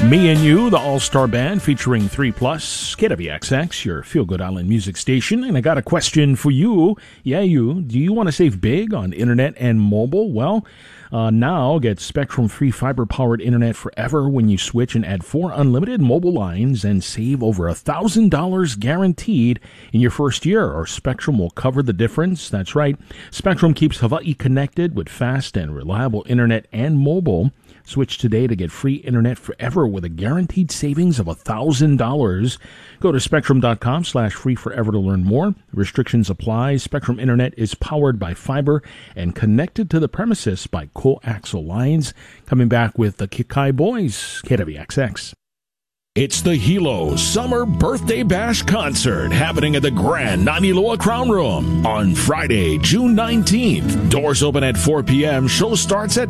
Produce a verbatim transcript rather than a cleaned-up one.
Me and You, the all-star band featuring three plus, K W X X, your feel-good island music station. And I got a question for you. Yeah, you. Do you want to save big on internet and mobile? Well, uh, now get Spectrum free fiber-powered internet forever when you switch and add four unlimited mobile lines and save over one thousand dollars guaranteed in your first year, or Spectrum will cover the difference. That's right. Spectrum keeps Hawaii connected with fast and reliable internet and mobile. Switch today to get free internet forever with a guaranteed savings of one thousand dollars. Go to spectrum.com slash free forever to learn more. Restrictions apply. Spectrum Internet is powered by fiber and connected to the premises by coaxial lines. Coming back with the Kikai Boys, K W X X. It's the Hilo Summer Birthday Bash Concert happening at the Grand Naniloa Crown Room on Friday, June nineteenth. Doors open at four p.m. Show starts at